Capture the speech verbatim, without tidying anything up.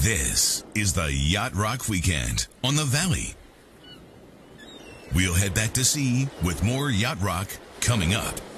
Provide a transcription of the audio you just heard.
This is the Yacht Rock Weekend on the Valley. We'll head back to sea with more Yacht Rock coming up.